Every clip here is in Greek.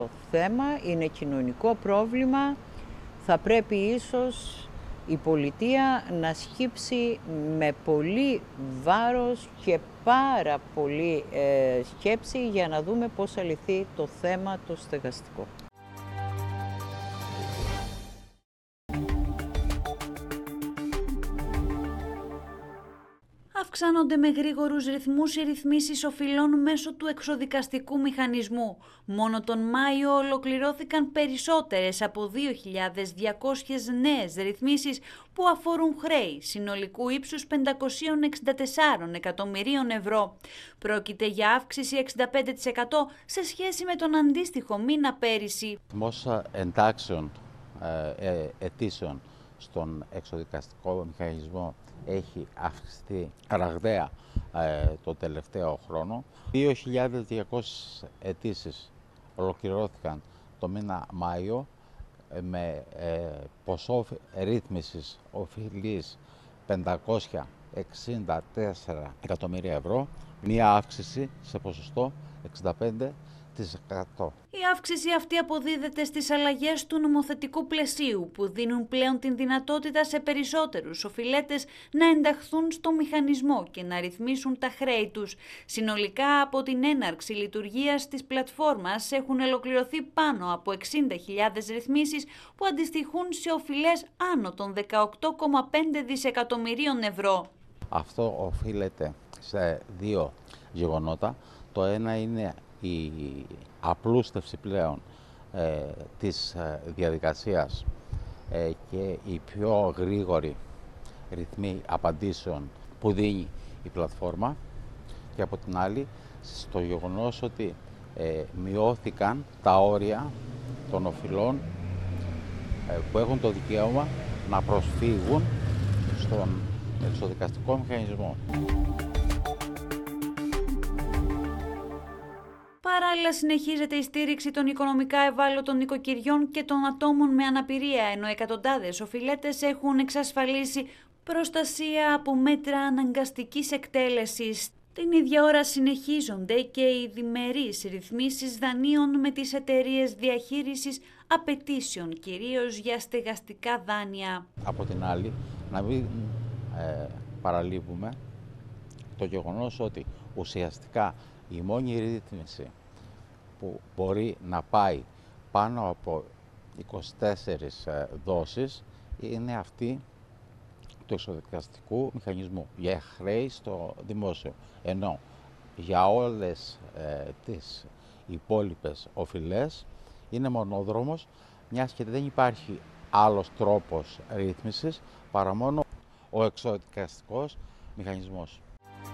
Το θέμα είναι κοινωνικό πρόβλημα, θα πρέπει ίσως η πολιτεία να σκύψει με πολύ βάρος και πάρα πολύ σκέψη για να δούμε πώς θα λυθεί το θέμα το στεγαστικό. Αυξάνονται με γρήγορους ρυθμούς οι ρυθμίσεις οφειλών μέσω του εξοδικαστικού μηχανισμού. Μόνο τον Μάιο ολοκληρώθηκαν περισσότερες από 2.200 νέες ρυθμίσεις που αφορούν χρέη συνολικού ύψους 564 εκατομμυρίων ευρώ. Πρόκειται για αύξηση 65% σε σχέση με τον αντίστοιχο μήνα πέρυσι. Ο εντάξεων αιτήσεων στον εξοδικαστικό μηχανισμό έχει αυξηθεί ραγδαία το τελευταίο χρόνο. 2.200 αιτήσεις ολοκληρώθηκαν το μήνα Μάιο με ποσό ρύθμισης οφειλής 564 εκατομμύρια ευρώ, μία αύξηση σε ποσοστό 65%. Η αύξηση αυτή αποδίδεται στις αλλαγές του νομοθετικού πλαισίου που δίνουν πλέον την δυνατότητα σε περισσότερους οφειλέτες να ενταχθούν στο μηχανισμό και να ρυθμίσουν τα χρέη τους. Συνολικά από την έναρξη λειτουργίας της πλατφόρμας έχουν ολοκληρωθεί πάνω από 60.000 ρυθμίσεις που αντιστοιχούν σε οφειλές άνω των 18,5 δισεκατομμυρίων ευρώ. Αυτό οφείλεται σε δύο γεγονότα. Το ένα είναι η απλούστευση πλέον της διαδικασίας και η πιο γρήγορη ρυθμή απαντήσεων που δίνει η πλατφόρμα, και από την άλλη στο γεγονός ότι μειώθηκαν τα όρια των οφειλών που έχουν το δικαίωμα να προσφύγουν στον εξοδικαστικό μηχανισμό. Παράλληλα, συνεχίζεται η στήριξη των οικονομικά ευάλωτων νοικοκυριών και των ατόμων με αναπηρία, ενώ εκατοντάδες οφειλέτες έχουν εξασφαλίσει προστασία από μέτρα αναγκαστικής εκτέλεσης. Την ίδια ώρα συνεχίζονται και οι διμερείς ρυθμίσεις δανείων με τις εταιρείες διαχείρισης απαιτήσεων, κυρίως για στεγαστικά δάνεια. Από την άλλη, να μην παραλείπουμε το γεγονός ότι ουσιαστικά η μόνη ρύθμιση που μπορεί να πάει πάνω από 24 δόσεις είναι αυτή του εξοδικαστικού μηχανισμού για χρέη στο δημόσιο. Ενώ για όλες τις υπόλοιπες οφειλές είναι μονόδρομος, μιας και δεν υπάρχει άλλος τρόπος ρύθμισης παρά μόνο ο εξοδικαστικός μηχανισμός.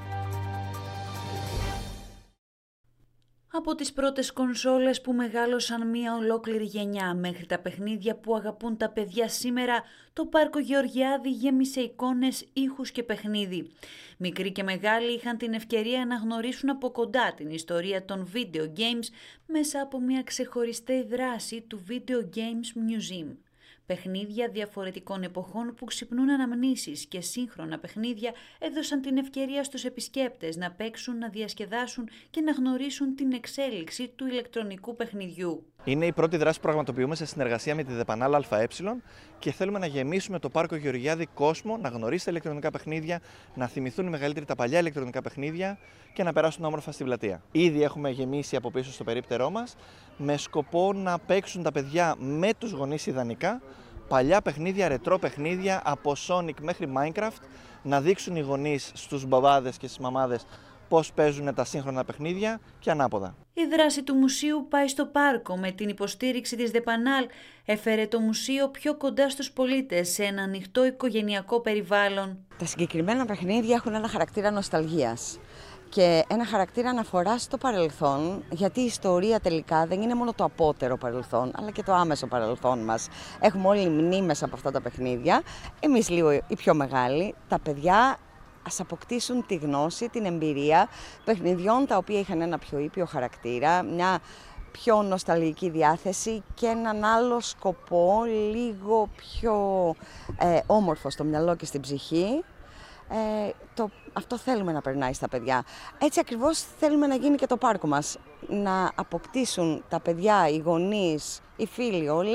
Από τις πρώτες κονσόλες που μεγάλωσαν μία ολόκληρη γενιά μέχρι τα παιχνίδια που αγαπούν τα παιδιά σήμερα, το Πάρκο Γεωργιάδη γέμισε εικόνες, ήχους και παιχνίδι. Μικροί και μεγάλοι είχαν την ευκαιρία να γνωρίσουν από κοντά την ιστορία των video games μέσα από μία ξεχωριστή δράση του Video Games Museum. Παιχνίδια διαφορετικών εποχών που ξυπνούν αναμνήσεις και σύγχρονα παιχνίδια έδωσαν την ευκαιρία στους επισκέπτες να παίξουν, να διασκεδάσουν και να γνωρίσουν την εξέλιξη του ηλεκτρονικού παιχνιδιού. Είναι η πρώτη δράση που πραγματοποιούμε σε συνεργασία με τη ΔΕΠΑΝΑΛ ΑΕ και θέλουμε να γεμίσουμε το Πάρκο Γεωργιάδη κόσμο, να γνωρίσει τα ηλεκτρονικά παιχνίδια, να θυμηθούν οι μεγαλύτεροι τα παλιά ηλεκτρονικά παιχνίδια και να περάσουν όμορφα στην πλατεία. Ήδη έχουμε γεμίσει από πίσω στο περίπτερό μας με σκοπό να παίξουν τα παιδιά με τους γονείς ιδανικά παλιά παιχνίδια, ρετρό παιχνίδια από Sonic μέχρι Minecraft, να δείξουν οι γονείς στους μπαμπάδες και στις μαμάδες πώς παίζουν τα σύγχρονα παιχνίδια και ανάποδα. Η δράση του μουσείου πάει στο πάρκο με την υποστήριξη της ΔΕΠΑΝΑΛ. Έφερε το μουσείο πιο κοντά στους πολίτες σε ένα ανοιχτό οικογενειακό περιβάλλον. Τα συγκεκριμένα παιχνίδια έχουν ένα χαρακτήρα νοσταλγίας και ένα χαρακτήρα αναφοράς στο παρελθόν, γιατί η ιστορία τελικά δεν είναι μόνο το απότερο παρελθόν, αλλά και το άμεσο παρελθόν μας. Έχουμε όλοι μνήμες από αυτά τα παιχνίδια, εμείς λίγο οι πιο μεγάλοι, τα παιδιά ας αποκτήσουν τη γνώση, την εμπειρία παιχνιδιών τα οποία είχαν ένα πιο ήπιο χαρακτήρα, μια πιο νοσταλγική διάθεση και έναν άλλο σκοπό, λίγο πιο όμορφο στο μυαλό και στην ψυχή. Αυτό θέλουμε να περνάει στα παιδιά. Έτσι ακριβώς θέλουμε να γίνει και το πάρκο μας. να αποκτήσουν τα παιδιά, οι γονείς, οι φίλοι όλοι